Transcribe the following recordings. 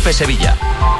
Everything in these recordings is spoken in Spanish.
COPE Sevilla.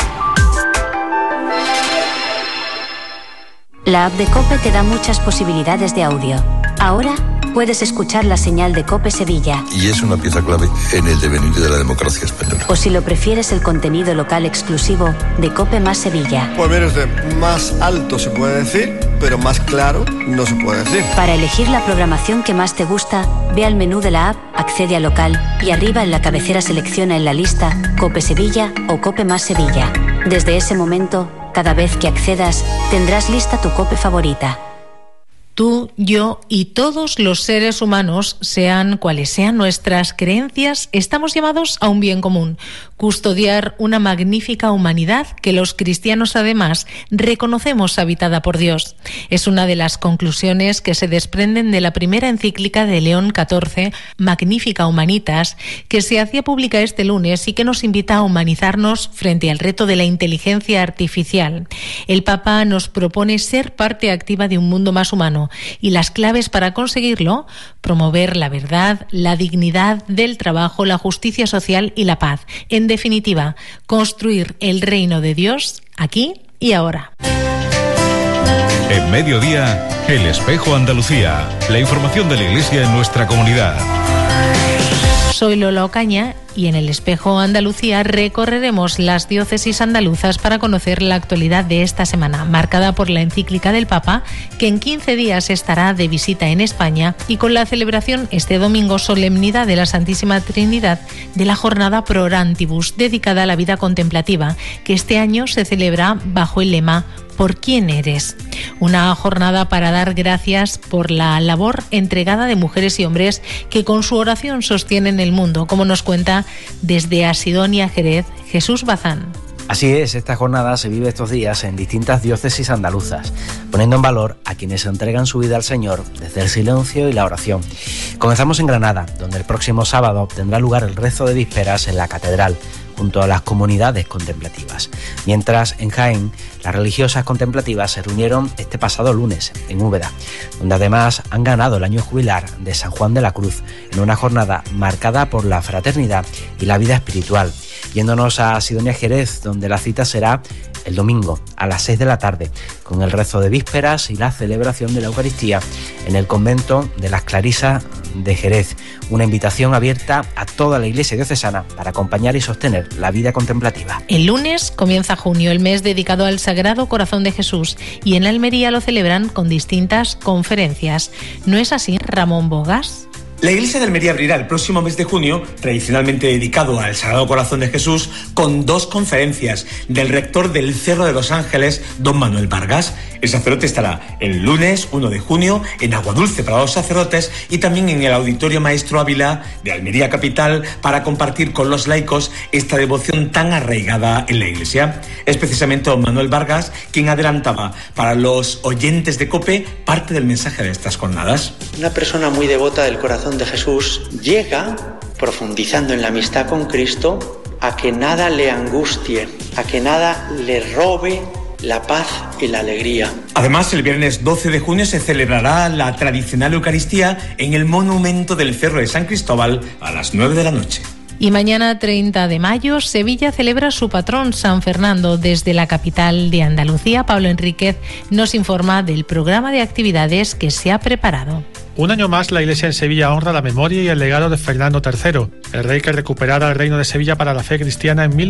La app de COPE te da muchas posibilidades de audio. Ahora puedes escuchar la señal de COPE Sevilla. Y es una pieza clave en el devenir de la democracia española. O si lo prefieres, el contenido local exclusivo de COPE más Sevilla. Pues mire usted, más alto se puede decir, pero más claro no se puede decir. Para elegir la programación que más te gusta, ve al menú de la app, accede a local y arriba en la cabecera selecciona en la lista COPE Sevilla o COPE más Sevilla. Desde ese momento, cada vez que accedas, tendrás lista tu COPE favorita. Tú, yo y todos los seres humanos, sean cuales sean nuestras creencias, estamos llamados a un bien común: custodiar una magnífica humanidad que los cristianos además reconocemos habitada por Dios. Es una de las conclusiones que se desprenden de la primera encíclica de León XIV, Magnificat Humanitas, que se hacía pública este lunes y que nos invita a humanizarnos frente al reto de la inteligencia artificial. El Papa nos propone ser parte activa de un mundo más humano, y las claves para conseguirlo: promover la verdad, la dignidad del trabajo, la justicia social y la paz. En definitiva, construir el reino de Dios aquí y ahora. En Mediodía, El Espejo Andalucía. La información de la Iglesia en nuestra comunidad. Soy Lola Ocaña y en El Espejo Andalucía recorreremos las diócesis andaluzas para conocer la actualidad de esta semana, marcada por la encíclica del Papa, que en 15 días estará de visita en España, y con la celebración este domingo, solemnidad de la Santísima Trinidad, de la jornada Pro Orantibus, dedicada a la vida contemplativa, que este año se celebra bajo el lema ¿Por quién eres? Una jornada para dar gracias por la labor entregada de mujeres y hombres que con su oración sostienen el mundo, como nos cuenta desde Asidonia, Jerez, Jesús Bazán. Así es, esta jornada se vive estos días en distintas diócesis andaluzas, poniendo en valor a quienes entregan su vida al Señor desde el silencio y la oración. Comenzamos en Granada, donde el próximo sábado tendrá lugar el rezo de vísperas en la catedral, junto a las comunidades contemplativas. Mientras, en Jaén, las religiosas contemplativas se reunieron este pasado lunes en Úbeda, donde además han ganado el año jubilar de San Juan de la Cruz, en una jornada marcada por la fraternidad y la vida espiritual. Yéndonos a Sidonia, Jerez, donde la cita será el domingo a las 6 de la tarde, con el rezo de vísperas y la celebración de la Eucaristía en el convento de las Clarisas de Jerez. Una invitación abierta a toda la Iglesia diocesana para acompañar y sostener la vida contemplativa. El lunes comienza junio, el mes dedicado al Sagrado Corazón de Jesús, y en Almería lo celebran con distintas conferencias. ¿No es así, Ramón Bogas? La Iglesia de Almería abrirá el próximo mes de junio, tradicionalmente dedicado al Sagrado Corazón de Jesús, con 2 conferencias del rector del Cerro de los Ángeles, don Manuel Vargas. El sacerdote estará el lunes 1 de junio en Aguadulce para los sacerdotes y también en el Auditorio Maestro Ávila de Almería Capital para compartir con los laicos esta devoción tan arraigada en la Iglesia. Es precisamente don Manuel Vargas quien adelantaba para los oyentes de COPE parte del mensaje de estas jornadas. Una persona muy devota del corazón de Jesús llega, profundizando en la amistad con Cristo, a que nada le angustie, a que nada le robe la paz y la alegría. Además, el viernes 12 de junio se celebrará la tradicional Eucaristía en el monumento del Cerro de San Cristóbal a las 9 de la noche. Y mañana 30 de mayo, Sevilla celebra su patrón San Fernando. Desde la capital de Andalucía, Pablo Enríquez nos informa del programa de actividades que se ha preparado. Un año más, la Iglesia en Sevilla honra la memoria y el legado de Fernando III, el rey que recuperara el reino de Sevilla para la fe cristiana en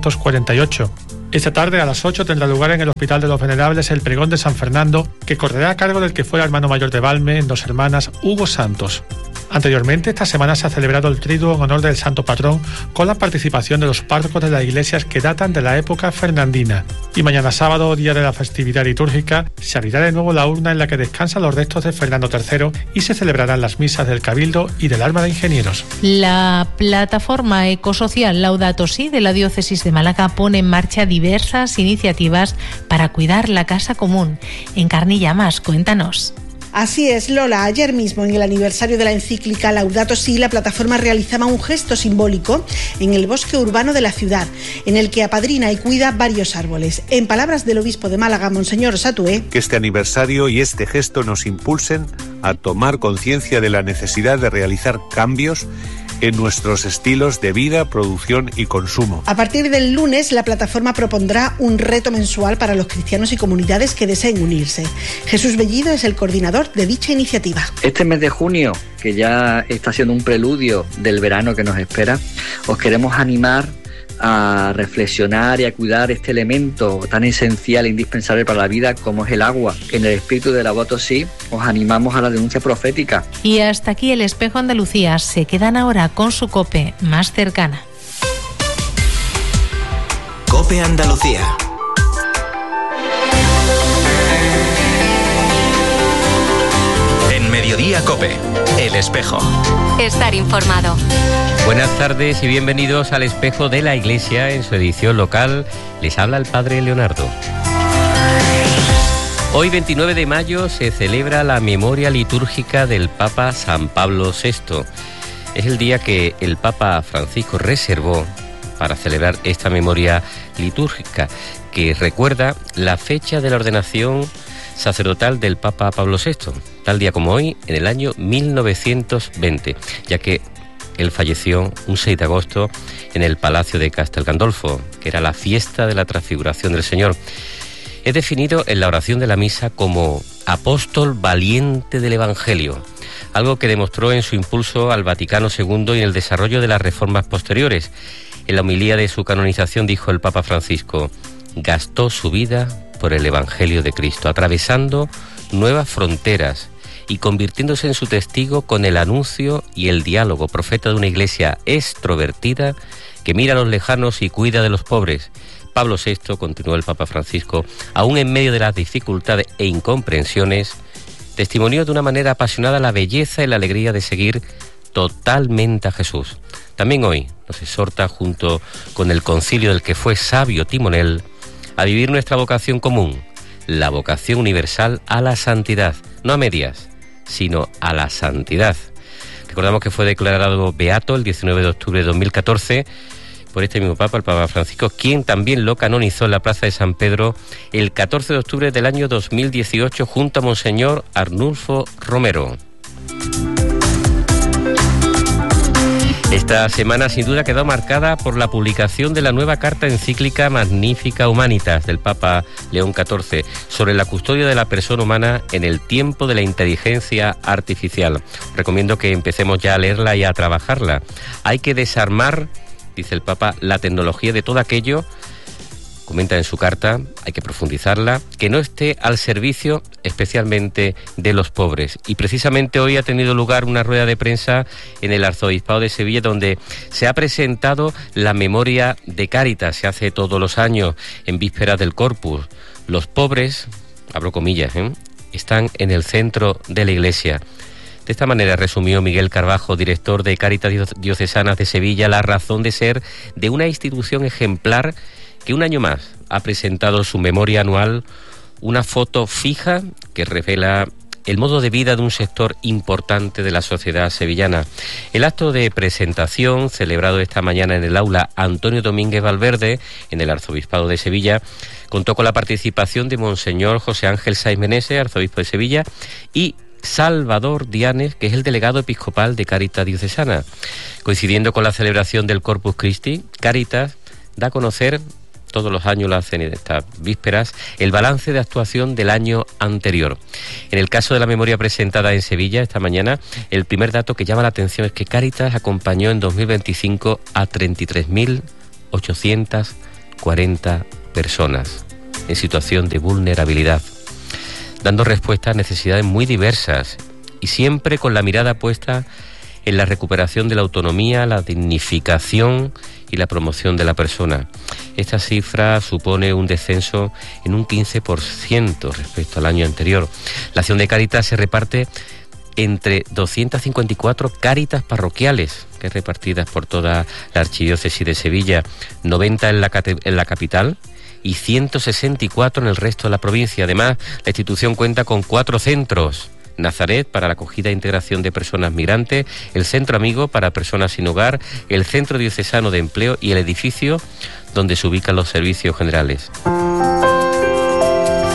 1248. Esta tarde a las 8 tendrá lugar en el Hospital de los Venerables el pregón de San Fernando, que correrá a cargo del que fuera hermano mayor de Valme en Dos Hermanas, Hugo Santos. Anteriormente, esta semana se ha celebrado el triduo en honor del santo patrón, con la participación de los párrocos de las iglesias que datan de la época fernandina. Y mañana sábado, día de la festividad litúrgica, se abrirá de nuevo la urna en la que descansan los restos de Fernando III y se celebrarán las misas del Cabildo y del Arma de Ingenieros. La plataforma ecosocial Laudato Si de la diócesis de Málaga pone en marcha diversas iniciativas para cuidar la casa común. En Carne y Llamas, cuéntanos. Así es, Lola. Ayer mismo, en el aniversario de la encíclica Laudato Si, la plataforma realizaba un gesto simbólico en el bosque urbano de la ciudad, en el que apadrina y cuida varios árboles. En palabras del obispo de Málaga, Monseñor Satué, que este aniversario y este gesto nos impulsen a tomar conciencia de la necesidad de realizar cambios en nuestros estilos de vida, producción y consumo. A partir del lunes, la plataforma propondrá un reto mensual para los cristianos y comunidades que deseen unirse. Jesús Bellido es el coordinador de dicha iniciativa. Este mes de junio, que ya está siendo un preludio del verano que nos espera, os queremos animar a reflexionar y a cuidar este elemento tan esencial e indispensable para la vida como es el agua. En el espíritu de Laudato Si os animamos a la denuncia profética. Y hasta aquí el Espejo Andalucía. Se quedan ahora con su COPE más cercana. COPE Andalucía. En Mediodía COPE, El Espejo. Estar informado. Buenas tardes y bienvenidos al Espejo de la Iglesia en su edición local. Les habla el Padre Leonardo. Hoy, 29 de mayo, se celebra la memoria litúrgica del Papa San Pablo VI. Es el día que el Papa Francisco reservó para celebrar esta memoria litúrgica, que recuerda la fecha de la ordenación sacerdotal del Papa Pablo VI, tal día como hoy, en el año 1920, ya que él falleció un 6 de agosto en el Palacio de Castel Gandolfo, que era la fiesta de la Transfiguración del Señor. Es definido en la oración de la misa como apóstol valiente del Evangelio, algo que demostró en su impulso al Vaticano II y en el desarrollo de las reformas posteriores. En la homilía de su canonización dijo el Papa Francisco: gastó su vida por el Evangelio de Cristo, atravesando nuevas fronteras y convirtiéndose en su testigo con el anuncio y el diálogo, profeta de una iglesia extrovertida que mira a los lejanos y cuida de los pobres. Pablo VI, continuó el Papa Francisco, aún en medio de las dificultades e incomprensiones, testimonió de una manera apasionada la belleza y la alegría de seguir totalmente a Jesús. También hoy nos exhorta, junto con el concilio del que fue sabio timonel, a vivir nuestra vocación común, la vocación universal a la santidad, no a medias, sino a la santidad. Recordamos que fue declarado beato el 19 de octubre de 2014 por este mismo Papa, el Papa Francisco, quien también lo canonizó en la Plaza de San Pedro el 14 de octubre del año 2018 junto a Monseñor Arnulfo Romero. Esta semana sin duda quedó marcada por la publicación de la nueva carta encíclica Magnificat Humanitas del Papa León XIV sobre la custodia de la persona humana en el tiempo de la inteligencia artificial. Recomiendo que empecemos ya a leerla y a trabajarla. Hay que desarmar, dice el Papa, la tecnología de todo aquello, comenta en su carta, hay que profundizarla, que no esté al servicio especialmente de los pobres. Y precisamente hoy ha tenido lugar una rueda de prensa en el Arzobispado de Sevilla donde se ha presentado la memoria de Cáritas. Se hace todos los años en vísperas del Corpus. Los pobres, abro comillas, están en el centro de la Iglesia. De esta manera resumió Miguel Carvajo, director de Cáritas Diocesanas de Sevilla, la razón de ser de una institución ejemplar que un año más ha presentado su memoria anual, una foto fija que revela el modo de vida de un sector importante de la sociedad sevillana. El acto de presentación, celebrado esta mañana en el aula Antonio Domínguez Valverde, en el Arzobispado de Sevilla, contó con la participación de Monseñor José Ángel Saiz Meneses, arzobispo de Sevilla, y Salvador Dianes, que es el delegado episcopal de Cáritas Diocesana. Coincidiendo con la celebración del Corpus Christi, Cáritas da a conocer, todos los años lo hacen en estas vísperas, el balance de actuación del año anterior. En el caso de la memoria presentada en Sevilla esta mañana, el primer dato que llama la atención es que Cáritas acompañó en 2025 a 33.840 personas en situación de vulnerabilidad, dando respuesta a necesidades muy diversas y siempre con la mirada puesta en la recuperación de la autonomía, la dignificación y la promoción de la persona. Esta cifra supone un descenso en un 15% respecto al año anterior. La acción de Cáritas se reparte entre 254 Cáritas parroquiales, que es repartidas por toda la archidiócesis de Sevilla, 90 en la capital y 164 en el resto de la provincia. Además, la institución cuenta con 4 centros: Nazaret para la acogida e integración de personas migrantes, el Centro Amigo para personas sin hogar, el Centro Diocesano de Empleo y el edificio donde se ubican los servicios generales.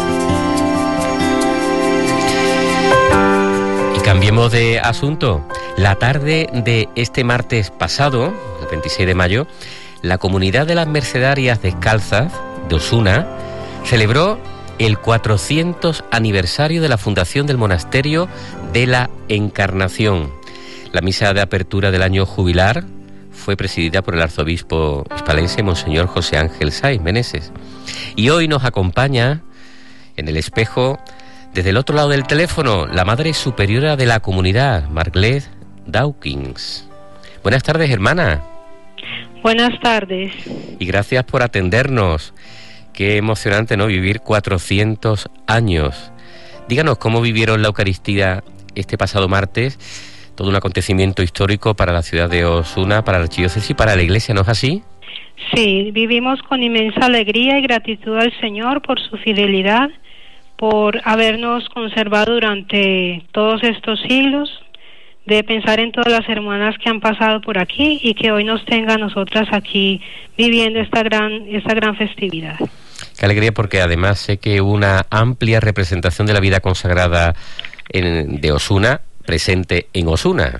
Y cambiemos de asunto. La tarde de este martes pasado, el 26 de mayo, la comunidad de las Mercedarias Descalzas de Osuna celebró el 400 aniversario de la fundación del Monasterio de la Encarnación. La misa de apertura del año jubilar fue presidida por el arzobispo hispalense Monseñor José Ángel Saiz Meneses. Y hoy nos acompaña en el espejo, desde el otro lado del teléfono, la Madre Superiora de la comunidad, Marglet Dawkins. Buenas tardes, hermana. Buenas tardes. Y gracias por atendernos. Qué emocionante, ¿no?, vivir 400 años. Díganos cómo vivieron la Eucaristía este pasado martes, todo un acontecimiento histórico para la ciudad de Osuna, para la archidiócesis y para la Iglesia, ¿no es así? Sí, vivimos con inmensa alegría y gratitud al Señor por su fidelidad, por habernos conservado durante todos estos siglos, de pensar en todas las hermanas que han pasado por aquí y que hoy nos tenga a nosotras aquí viviendo esta gran festividad. Qué alegría, porque además sé que una amplia representación de la vida consagrada de Osuna presente en Osuna.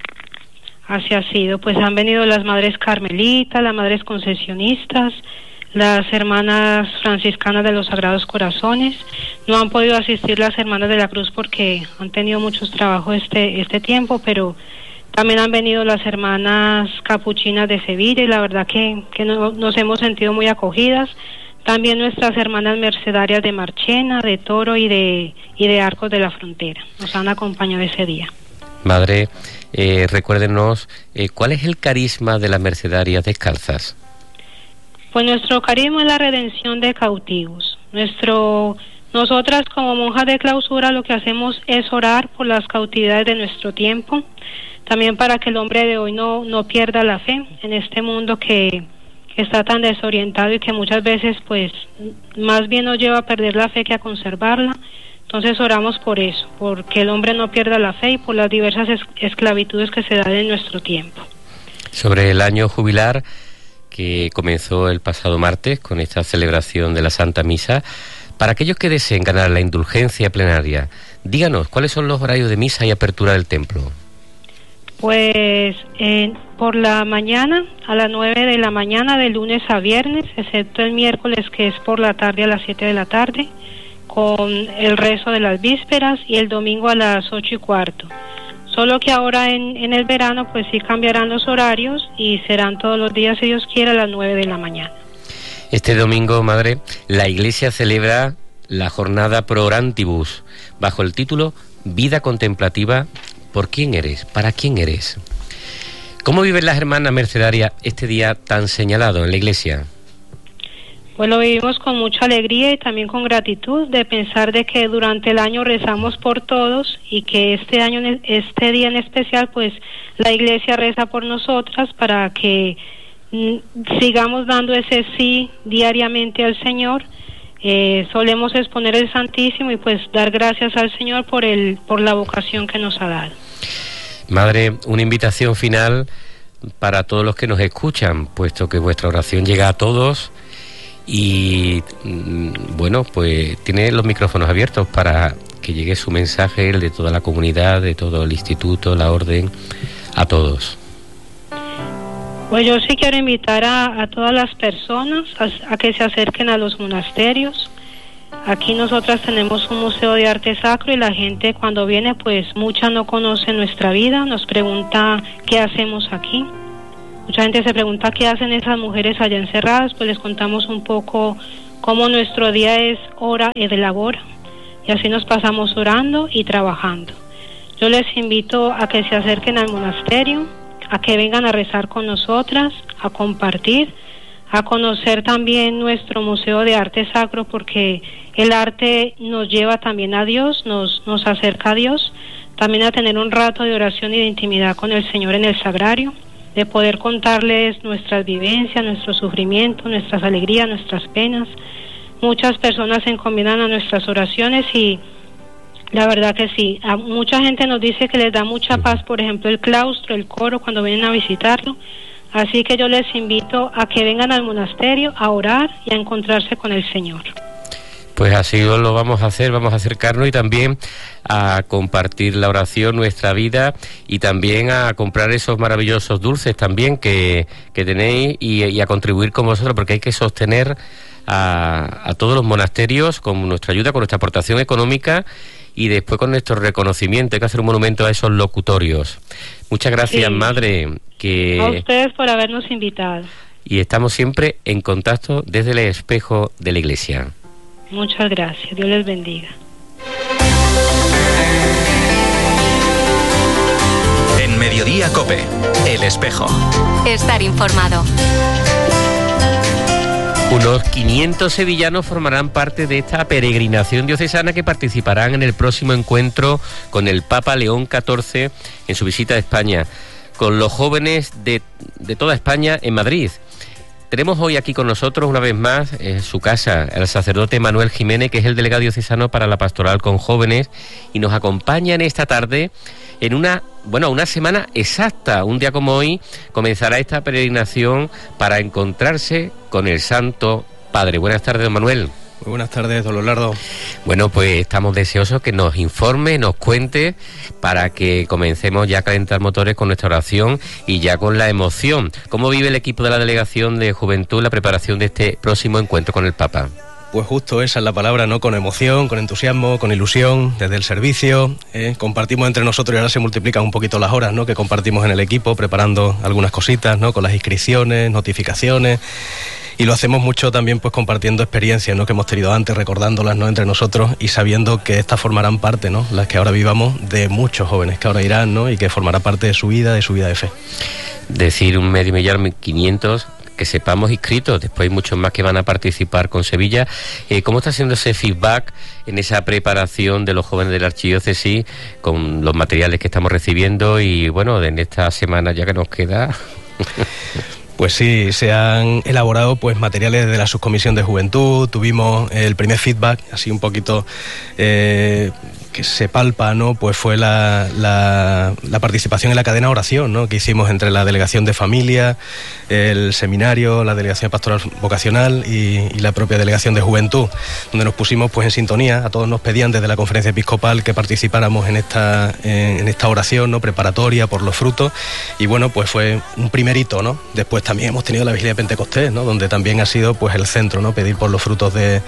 Así ha sido, pues han venido las madres carmelitas, las madres concesionistas, las hermanas franciscanas de los Sagrados Corazones. No han podido asistir las hermanas de la Cruz porque han tenido muchos trabajos este tiempo, pero también han venido las hermanas capuchinas de Sevilla y la verdad que nos hemos sentido muy acogidas. También nuestras hermanas mercedarias de Marchena, de Toro y de Arcos de la Frontera nos han acompañado ese día. Madre, recuérdenos, ¿cuál es el carisma de las Mercedarias Descalzas? Pues nuestro carisma es la redención de cautivos. Nosotras como monjas de clausura lo que hacemos es orar por las cautividades de nuestro tiempo, también para que el hombre de hoy no pierda la fe en este mundo que está tan desorientado y que muchas veces pues más bien nos lleva a perder la fe que a conservarla. Entonces oramos por eso, porque el hombre no pierda la fe y por las diversas esclavitudes que se dan en nuestro tiempo. Sobre el año jubilar que comenzó el pasado martes con esta celebración de la Santa Misa, para aquellos que deseen ganar la indulgencia plenaria, díganos, ¿cuáles son los horarios de misa y apertura del templo? Pues por la mañana, a las 9 de la mañana, de lunes a viernes, excepto el miércoles que es por la tarde a las 7 de la tarde, con el rezo de las vísperas, y el domingo a las 8:15. Solo que ahora en el verano pues sí cambiarán los horarios y serán todos los días, si Dios quiere, a las 9 de la mañana. Este domingo, Madre, la Iglesia celebra la jornada Pro Orantibus bajo el título Vida Contemplativa. ¿Por quién eres? ¿Para quién eres? ¿Cómo viven las hermanas mercedarias este día tan señalado en la Iglesia? Pues lo vivimos con mucha alegría y también con gratitud de pensar de que durante el año rezamos por todos y que este día en especial pues la Iglesia reza por nosotras para que sigamos dando ese sí diariamente al Señor. Solemos exponer el Santísimo y pues dar gracias al Señor por la vocación que nos ha dado. Madre, una invitación final para todos los que nos escuchan, puesto que vuestra oración llega a todos. Y bueno, pues tiene los micrófonos abiertos para que llegue su mensaje, el de toda la comunidad, de todo el instituto, la orden, a todos. Pues yo sí quiero invitar a todas las personas a que se acerquen a los monasterios. Aquí nosotras tenemos un museo de arte sacro y la gente cuando viene pues mucha no conoce nuestra vida, nos pregunta qué hacemos aquí. Mucha gente se pregunta qué hacen esas mujeres allá encerradas, pues les contamos un poco cómo nuestro día es ora et labora, y así nos pasamos orando y trabajando. Yo les invito a que se acerquen al monasterio, a que vengan a rezar con nosotras, a compartir, a conocer también nuestro Museo de Arte Sacro, porque el arte nos lleva también a Dios, nos acerca a Dios, también a tener un rato de oración y de intimidad con el Señor en el sagrario, de poder contarles nuestras vivencias, nuestros sufrimientos, nuestras alegrías, nuestras penas. Muchas personas se encomiendan a nuestras oraciones y la verdad que sí, a mucha gente nos dice que les da mucha paz, por ejemplo, el claustro, el coro, cuando vienen a visitarlo. Así que yo les invito a que vengan al monasterio a orar y a encontrarse con el Señor. Pues así lo vamos a acercarnos y también a compartir la oración, nuestra vida, y también a comprar esos maravillosos dulces también que tenéis y a contribuir con vosotros, porque hay que sostener a todos los monasterios con nuestra ayuda, con nuestra aportación económica, y después con nuestro reconocimiento. Hay que hacer un monumento a esos locutorios. Muchas gracias, sí, Madre. A ustedes por habernos invitado. Y estamos siempre en contacto desde el espejo de la Iglesia. Muchas gracias. Dios les bendiga. En Mediodía COPE, El Espejo. Estar informado. Unos 500 sevillanos formarán parte de esta peregrinación diocesana que participarán en el próximo encuentro con el Papa León XIV en su visita a España, con los jóvenes de toda España en Madrid. Tenemos hoy aquí con nosotros, una vez más, en su casa, el sacerdote Manuel Jiménez, que es el delegado diocesano para la pastoral con jóvenes, y nos acompaña en esta tarde en una semana exacta. Un día como hoy comenzará esta peregrinación para encontrarse con el Santo Padre. Buenas tardes, don Manuel. Muy buenas tardes, don Leonardo. Bueno, pues estamos deseosos que nos informe, nos cuente, para que comencemos ya a calentar motores con nuestra oración y ya con la emoción. ¿Cómo vive el equipo de la Delegación de Juventud la preparación de este próximo encuentro con el Papa? Pues justo esa es la palabra, ¿no? Con emoción, con entusiasmo, con ilusión, desde el servicio. Compartimos entre nosotros y ahora se multiplican un poquito las horas, ¿no?, que compartimos en el equipo, preparando algunas cositas, ¿no?, con las inscripciones, notificaciones. Y lo hacemos mucho también pues compartiendo experiencias, ¿no?, que hemos tenido antes, recordándolas, ¿no?, entre nosotros, y sabiendo que estas formarán parte, ¿no?, las que ahora vivamos, de muchos jóvenes que ahora irán, ¿no?, y que formará parte de su vida de fe. Decir 1.500.000 que sepamos inscritos, después hay muchos más que van a participar con Sevilla. ¿Cómo está siendo ese feedback en esa preparación de los jóvenes de la archidiócesis con los materiales que estamos recibiendo y bueno, en esta semana ya que nos queda? Pues sí, se han elaborado pues materiales de la subcomisión de juventud. Tuvimos el primer feedback, así un poquito que se palpa, ¿no? Pues fue la participación en la cadena oración, ¿no?, que hicimos entre la delegación de familia, el seminario, la delegación pastoral vocacional y la propia delegación de juventud, donde nos pusimos pues en sintonía. A todos nos pedían desde la conferencia episcopal que participáramos en esta oración, ¿no?, preparatoria por los frutos, y bueno, pues fue un primer hito, ¿no? Después también hemos tenido la vigilia de Pentecostés, ¿no?, donde también ha sido pues el centro, ¿no?, pedir por los frutos de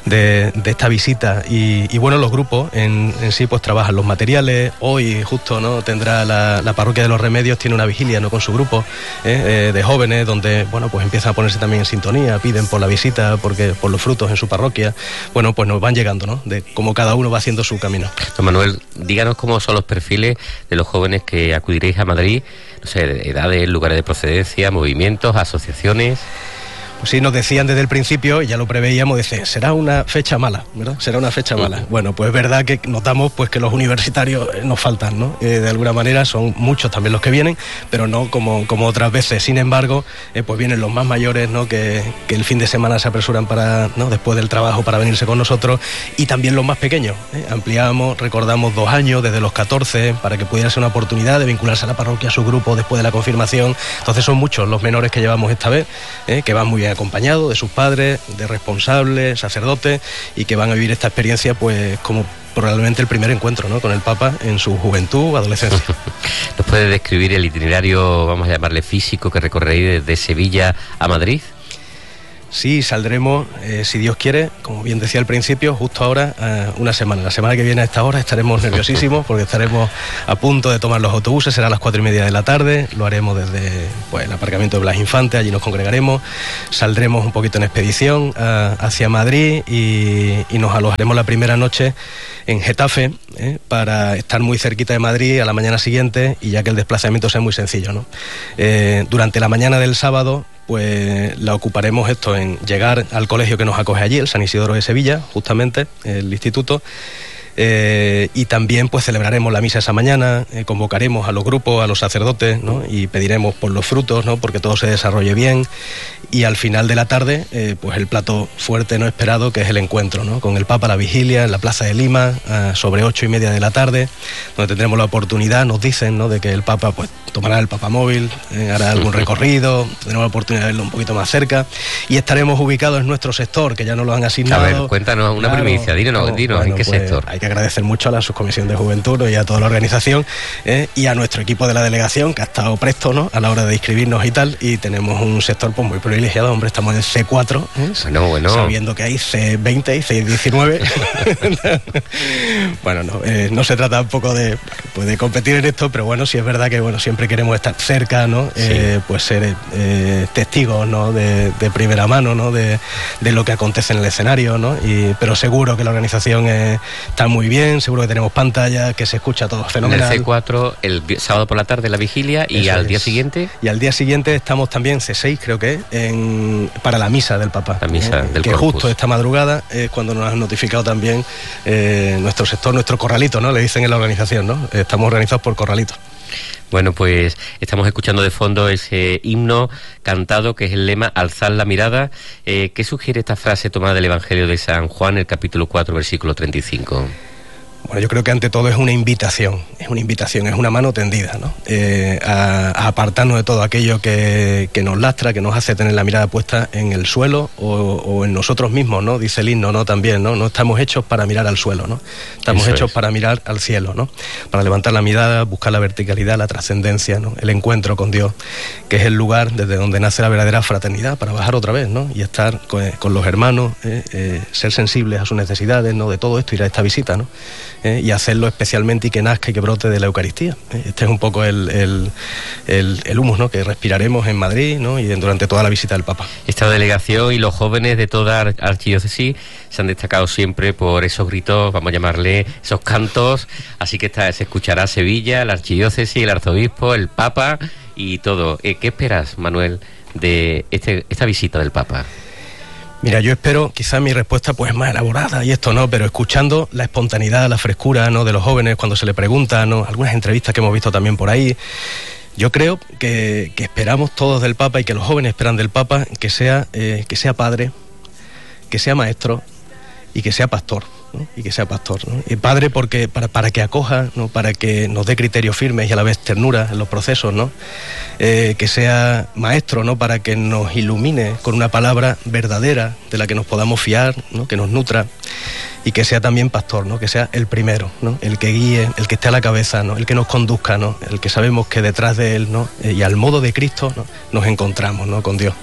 esta visita, y bueno, los grupos en sí pues trabajan los materiales. Hoy justo, ¿no?, tendrá la parroquia de los Remedios, tiene una vigilia, ¿no?, con su grupo de jóvenes, donde bueno, pues empiezan a ponerse también en sintonía, piden por la visita, porque por los frutos en su parroquia. Bueno, pues nos van llegando, ¿no?, de cómo cada uno va haciendo su camino. Don Manuel, díganos cómo son los perfiles de los jóvenes que acudiréis a Madrid, no sé, edades, lugares de procedencia, movimientos, asociaciones. Pues sí, nos decían desde el principio, y ya lo preveíamos, dice, será una fecha mala, ¿verdad? Será una fecha mala. Bueno, pues es verdad que notamos pues que los universitarios nos faltan, ¿no? De alguna manera son muchos también los que vienen, pero no como otras veces. Sin embargo, pues vienen los más mayores, ¿no?, que el fin de semana se apresuran para, ¿no?, después del trabajo para venirse con nosotros, y también los más pequeños. Ampliamos, recordamos 2 años, desde los 14, para que pudiera ser una oportunidad de vincularse a la parroquia, a su grupo, después de la confirmación. Entonces son muchos los menores que llevamos esta vez, que van muy bien acompañados de sus padres, de responsables, sacerdotes, y que van a vivir esta experiencia pues como probablemente el primer encuentro, ¿no?, con el Papa en su juventud, adolescencia. ¿Nos puede describir el itinerario, vamos a llamarle físico, que recorreréis desde Sevilla a Madrid? Sí, saldremos, si Dios quiere, como bien decía al principio, justo ahora, una semana. La semana que viene a esta hora estaremos nerviosísimos porque estaremos a punto de tomar los autobuses, será a las 4:30 de la tarde, lo haremos desde pues, el aparcamiento de Blas Infante, allí nos congregaremos, saldremos un poquito en expedición hacia Madrid y nos alojaremos la primera noche en Getafe, para estar muy cerquita de Madrid a la mañana siguiente, y ya que el desplazamiento sea muy sencillo, ¿no? Durante la mañana del sábado pues la ocuparemos en llegar al colegio que nos acoge allí, el San Isidoro de Sevilla, justamente, el instituto, Y también pues celebraremos la misa esa mañana, convocaremos a los grupos, a los sacerdotes, ¿no? Y pediremos por los frutos, ¿no? Porque todo se desarrolle bien. Y al final de la tarde, pues el plato fuerte no esperado, que es el encuentro, ¿no? Con el Papa, la vigilia en la Plaza de Lima, sobre 8:30 de la tarde, donde tendremos la oportunidad, nos dicen, ¿no? De que el Papa pues tomará el papamóvil, hará algún recorrido, tendremos la oportunidad de verlo un poquito más cerca, y estaremos ubicados en nuestro sector, que ya nos lo han asignado. A ver, cuéntanos una primicia, dinos bueno, ¿en qué pues, sector? Hay que agradecer mucho a la Subcomisión de Juventud, ¿no? Y a toda la organización, y a nuestro equipo de la delegación, que ha estado presto, ¿no? A la hora de inscribirnos y tal, y tenemos un sector pues muy privilegiado, hombre, estamos en C4, bueno. sabiendo que hay C20 y C19. Bueno, no se trata tampoco de competir en esto, pero bueno, sí es verdad que bueno, siempre queremos estar cerca, ¿no? Sí. Pues ser testigos, ¿no? De primera mano, ¿no? De lo que acontece en el escenario, ¿no? Pero seguro que la organización está muy bien, seguro que tenemos pantalla, que se escucha todo fenomenal. En el C4 el sábado por la tarde la vigilia y eso al día siguiente. Y al día siguiente estamos también C6, creo que para la misa del Papa. La misa del que Corpus. Justo esta madrugada es cuando nos han notificado también nuestro sector, nuestro corralito, ¿no? Le dicen en la organización, ¿no? Estamos organizados por corralito. Bueno, pues estamos escuchando de fondo ese himno cantado que es el lema Alzad la mirada. ¿Qué sugiere esta frase tomada del Evangelio de San Juan, el capítulo 4, versículo 35? Bueno, yo creo que ante todo es una invitación, es una mano tendida, ¿no? A apartarnos de todo aquello que nos lastra, que nos hace tener la mirada puesta en el suelo o en nosotros mismos, ¿no? Dice el himno, ¿no? También, ¿no? No estamos hechos para mirar al suelo, ¿no? Estamos hechos para mirar al cielo, ¿no? Para levantar la mirada, buscar la verticalidad, la trascendencia, ¿no? El encuentro con Dios, que es el lugar desde donde nace la verdadera fraternidad, para bajar otra vez, ¿no? Y estar con los hermanos, ser sensibles a sus necesidades, ¿no? De todo esto, ir a esta visita, ¿no? Y hacerlo especialmente y que nazca y que brote de la Eucaristía. Este es un poco el humus, ¿no? Que respiraremos en Madrid, ¿no? Y durante toda la visita del Papa. Esta delegación y los jóvenes de toda archidiócesis se han destacado siempre por esos gritos, vamos a llamarle esos cantos, así que se escuchará Sevilla, la archidiócesis, el arzobispo, el Papa y todo. ¿Qué esperas, Manuel, de esta visita del Papa? Mira, yo espero, quizá mi respuesta pues más elaborada y esto no, pero escuchando la espontaneidad, la frescura, ¿no? De los jóvenes cuando se le pregunta, ¿no? Algunas entrevistas que hemos visto también por ahí. Yo creo que esperamos todos del Papa y que los jóvenes esperan del Papa que sea padre, que sea maestro y que sea pastor, ¿no? Y que sea pastor, ¿no? Y padre porque para que acoja, ¿no? Para que nos dé criterios firmes y a la vez ternura en los procesos, ¿no? Que sea maestro, ¿no? Para que nos ilumine con una palabra verdadera de la que nos podamos fiar, ¿no? Que nos nutra, y que sea también pastor, ¿no? Que sea el primero, ¿no? El que guíe, el que esté a la cabeza, ¿no? El que nos conduzca, ¿no? El que sabemos que detrás de él, ¿no? Y al modo de Cristo, ¿no? Nos encontramos, ¿no? Con Dios.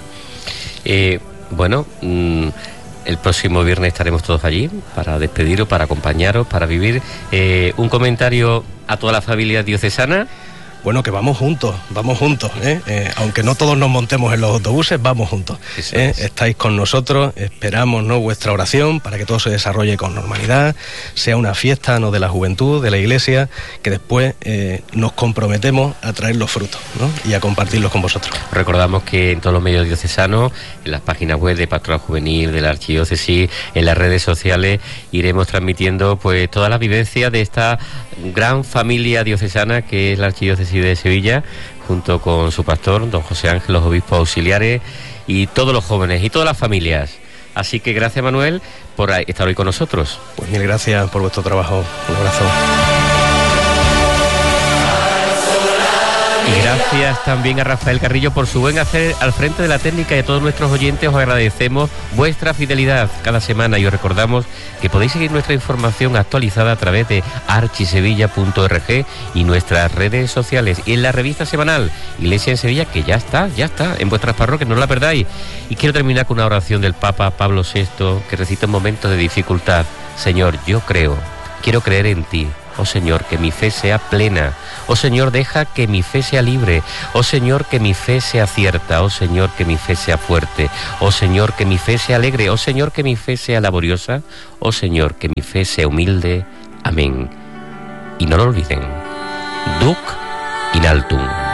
El próximo viernes estaremos todos allí para despediros, para acompañaros, para vivir. Un comentario a toda la familia diocesana. Bueno, que vamos juntos, aunque no todos nos montemos en los autobuses, vamos juntos. Estáis con nosotros, esperamos, ¿no? Vuestra oración para que todo se desarrolle con normalidad, sea una fiesta, ¿no? De la juventud, de la Iglesia, que después nos comprometemos a traer los frutos, ¿no? Y a compartirlos con vosotros. Recordamos que en todos los medios diocesanos, en las páginas web de Pastoral Juvenil, de la Archidiócesis, en las redes sociales, iremos transmitiendo pues toda la vivencia de esta gran familia diocesana que es la Archidiócesis de Sevilla, junto con su pastor, don José Ángel, los obispos auxiliares y todos los jóvenes y todas las familias. Así que gracias, Manuel, por estar hoy con nosotros. Pues mil gracias por vuestro trabajo. Un abrazo. Y gracias también a Rafael Carrillo por su buen hacer al frente de la técnica, y a todos nuestros oyentes os agradecemos vuestra fidelidad cada semana y os recordamos que podéis seguir nuestra información actualizada a través de archisevilla.org y nuestras redes sociales y en la revista semanal Iglesia en Sevilla, que ya está en vuestras parroquias, no la perdáis. Y quiero terminar con una oración del Papa Pablo VI que recita en momentos de dificultad. Señor, yo quiero creer en ti. Oh Señor, que mi fe sea plena. Oh Señor, deja que mi fe sea libre. Oh Señor, que mi fe sea cierta. Oh Señor, que mi fe sea fuerte. Oh Señor, que mi fe sea alegre. Oh Señor, que mi fe sea laboriosa. Oh Señor, que mi fe sea humilde. Amén. Y no lo olviden. Duc in altum.